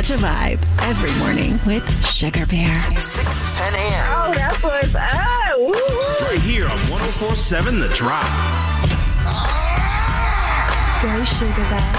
Catch a vibe every morning with Sugar Bear. 6 to 10 a.m. Oh, that's what's up. Woo-hoo. Right here on 104.7 The Drop. Go Sugar Bear.